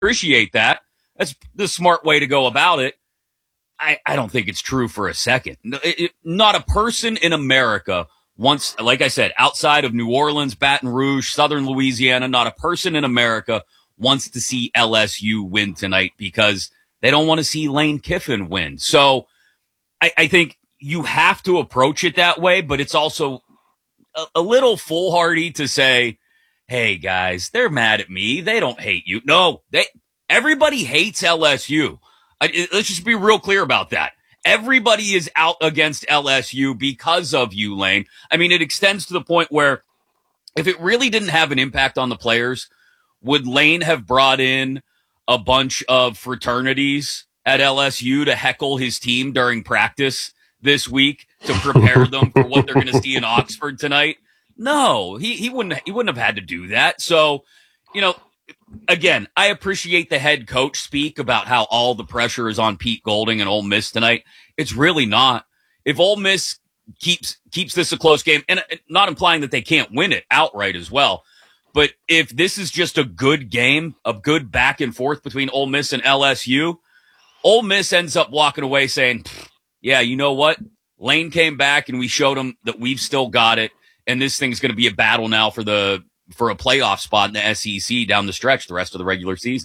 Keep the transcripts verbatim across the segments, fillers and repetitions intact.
appreciate that. That's the smart way to go about it. I, I don't think it's true for a second. It, it, not a person in America wants, like I said, outside of New Orleans, Baton Rouge, Southern Louisiana, not a person in America wants to see L S U win tonight because they don't want to see Lane Kiffin win. So I, I think you have to approach it that way, but it's also a, a little foolhardy to say, hey, guys, they're mad at me. They don't hate you. No, they everybody hates L S U. I, let's just be real clear about that. Everybody is out against L S U because of you, Lane. I mean, it extends to the point where if it really didn't have an impact on the players, would Lane have brought in a bunch of fraternities at L S U to heckle his team during practice this week to prepare them for what they're going to see in Oxford tonight? No, he, he wouldn't, he wouldn't have had to do that. So, you know, again, I appreciate the head coach speak about how all the pressure is on Pete Golding and Ole Miss tonight. It's really not. If Ole Miss keeps keeps this a close game, and not implying that they can't win it outright as well, but if this is just a good game, a good back and forth between Ole Miss and L S U, Ole Miss ends up walking away saying, yeah, you know what? Lane came back and we showed him that we've still got it, and this thing's going to be a battle now for the for a playoff spot in the S E C down the stretch the rest of the regular season.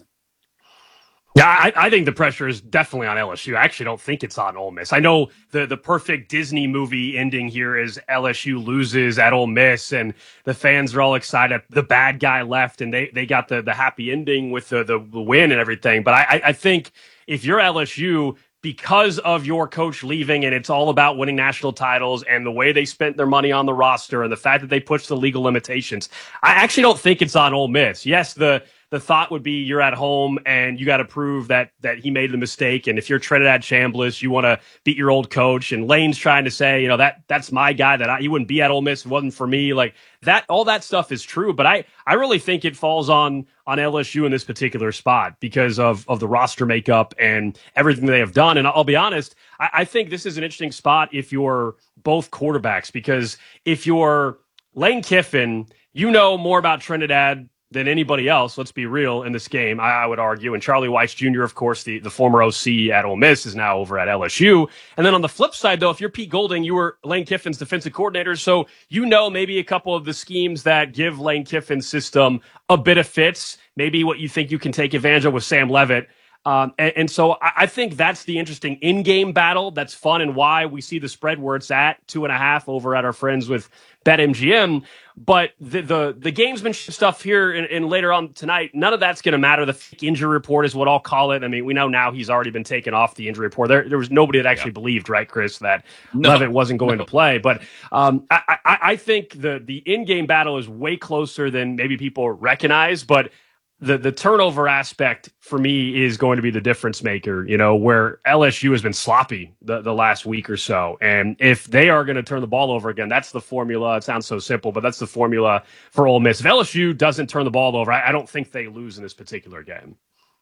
Yeah, I, I think the pressure is definitely on L S U. I actually don't think it's on Ole Miss. I know the, the perfect Disney movie ending here is L S U loses at Ole Miss, and the fans are all excited. The bad guy left, and they, they got the, the happy ending with the, the win and everything. But I, I think if you're L S U, because of your coach leaving, and it's all about winning national titles and the way they spent their money on the roster and the fact that they pushed the legal limitations, I actually don't think it's on Ole Miss. Yes, the the thought would be you're at home and you got to prove that that he made the mistake. And if you're Trinidad Chambliss, you want to beat your old coach. And Lane's trying to say, you know, that that's my guy, that I, he wouldn't be at Ole Miss if it wasn't for me. Like that, all that stuff is true. But I, I really think it falls on on L S U in this particular spot because of, of the roster makeup and everything they have done. And I'll be honest, I, I think this is an interesting spot if you're both quarterbacks, because if you're Lane Kiffin, you know more about Trinidad than anybody else, let's be real, in this game, I, I would argue. And Charlie Weiss Junior, of course, the, the former O C at Ole Miss, is now over at L S U. And then on the flip side, though, if you're Pete Golding, you were Lane Kiffin's defensive coordinator, so you know maybe a couple of the schemes that give Lane Kiffin's system a bit of fits, maybe what you think you can take advantage of with Sam Levitt. Um, and, and so I, I think that's the interesting in-game battle that's fun, and why we see the spread where it's at, two and a half over at our friends with BetMGM. But the the, the gamesmanship stuff here and, and later on tonight, none of that's going to matter. The fake injury report is what I'll call it. I mean, we know now he's already been taken off the injury report. There, there was nobody that actually yeah. believed, right, Chris, that no, Levitt wasn't going no. to play. But um, I, I, I think the, the in-game battle is way closer than maybe people recognize, but The the turnover aspect for me is going to be the difference maker, you know, where L S U has been sloppy the, the last week or so. And if they are going to turn the ball over again, that's the formula. It sounds so simple, but that's the formula for Ole Miss. If L S U doesn't turn the ball over, I, I don't think they lose in this particular game.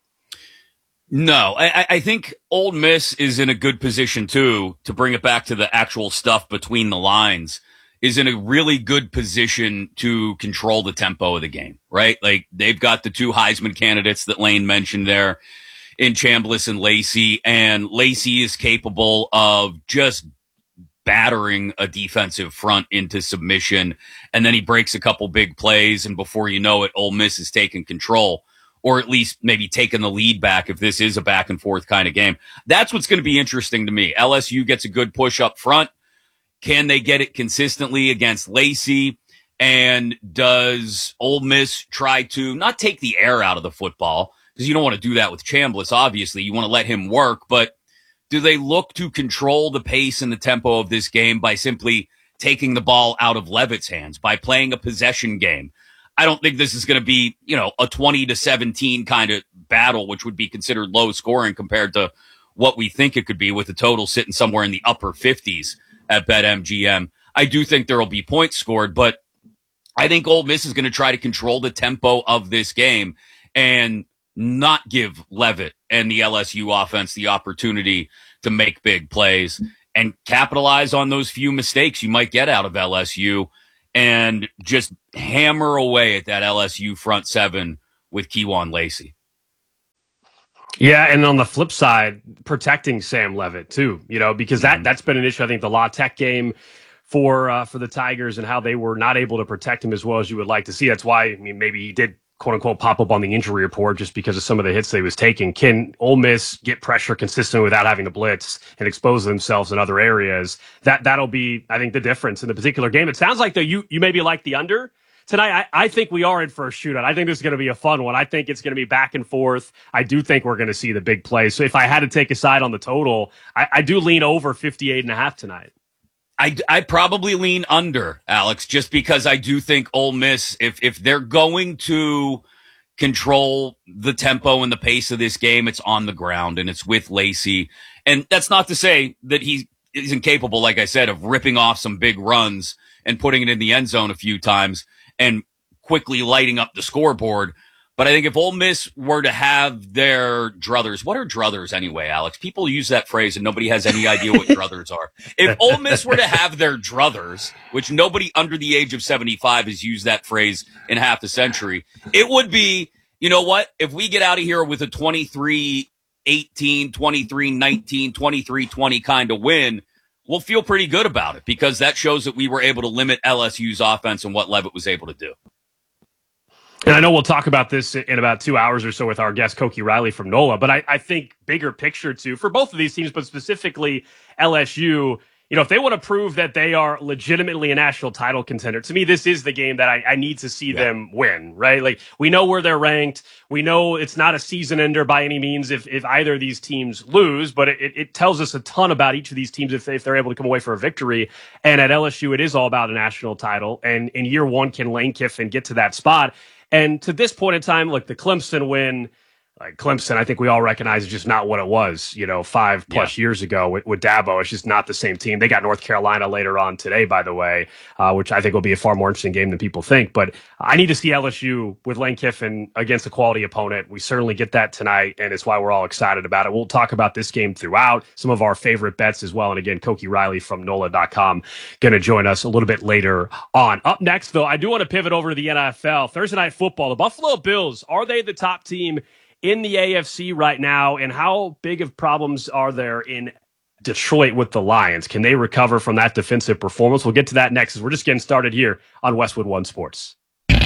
No, I, I think Ole Miss is in a good position, too, to bring it back to the actual stuff between the lines, is in a really good position to control the tempo of the game, right? Like, they've got the two Heisman candidates that Lane mentioned there in Chambliss and Lacey, and Lacey is capable of just battering a defensive front into submission, and then he breaks a couple big plays, and before you know it, Ole Miss is taking control, or at least maybe taking the lead back if this is a back-and-forth kind of game. That's what's going to be interesting to me. L S U gets a good push up front. Can they get it consistently against Lacey? And does Ole Miss try to not take the air out of the football? Because you don't want to do that with Chambliss, obviously. You want to let him work. But do they look to control the pace and the tempo of this game by simply taking the ball out of Levitt's hands, by playing a possession game? I don't think this is going to be, you know, a twenty to seventeen kind of battle, which would be considered low scoring compared to what we think it could be, with the total sitting somewhere in the upper fifties. At BetMGM. I do think there will be points scored, but I think Ole Miss is going to try to control the tempo of this game and not give Levitt and the L S U offense the opportunity to make big plays and capitalize on those few mistakes you might get out of L S U and just hammer away at that L S U front seven with Kejuan Lacey. Yeah, and on the flip side, protecting Sam Levitt too, you know, because that, that's been an issue. I think the La Tech game for uh, for the Tigers and how they were not able to protect him as well as you would like to see. That's why, I mean, maybe he did, quote unquote, pop up on the injury report just because of some of the hits they was taking. Can Ole Miss get pressure consistently without having to blitz and expose themselves in other areas? That, that'll be, I think, the difference in the particular game. It sounds like, though, you, you maybe like the under tonight. I, I think we are in for a shootout. I think this is going to be a fun one. I think it's going to be back and forth. I do think we're going to see the big plays. So if I had to take a side on the total, I, I do lean over fifty-eight and a half tonight. I, I probably lean under, Alex, just because I do think Ole Miss, if if they're going to control the tempo and the pace of this game, it's on the ground and it's with Lacey. And that's not to say that he isn't capable, like I said, of ripping off some big runs and putting it in the end zone a few times and quickly lighting up the scoreboard. But I think if Ole Miss were to have their druthers, what are druthers anyway, Alex? People use that phrase and nobody has any idea what druthers are. If Ole Miss were to have their druthers, which nobody under the age of seventy-five has used that phrase in half a century, it would be, you know what? If we get out of here with a twenty-three eighteen, twenty-three nineteen, twenty-three twenty kind of win, we'll feel pretty good about it because that shows that we were able to limit L S U's offense and what Levitt was able to do. And I know we'll talk about this in about two hours or so with our guest, Koki Riley from NOLA, but I, I think bigger picture too, for both of these teams, but specifically L S U, you know, if they want to prove that they are legitimately a national title contender, to me, this is the game that I, I need to see yeah. them win, right? Like, we know where they're ranked. We know it's not a season ender by any means if, if either of these teams lose, but it, it tells us a ton about each of these teams if, they, if they're able to come away for a victory. And at L S U, it is all about a national title. And in year one, can Lane Kiffin get to that spot? And to this point in time, like the Clemson win, like Clemson, I think we all recognize is just not what it was, you know, five plus yeah. years ago with, with Dabo. It's just not the same team. They got North Carolina later on today, by the way, uh, which I think will be a far more interesting game than people think. But I need to see L S U with Lane Kiffin against a quality opponent. We certainly get that tonight, and it's why we're all excited about it. We'll talk about this game throughout, some of our favorite bets as well. And again, Koki Riley from NOLA dot com going to join us a little bit later on. Up next, though, I do want to pivot over to the N F L. Thursday Night Football. The Buffalo Bills, are they the top team in the A F C right now, and how big of problems are there in Detroit with the Lions? Can they recover from that defensive performance? We'll get to that next as we're just getting started here on Westwood One Sports.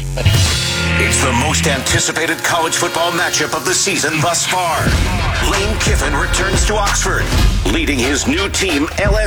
It's the most anticipated college football matchup of the season thus far. Lane Kiffin returns to Oxford, leading his new team, L S U.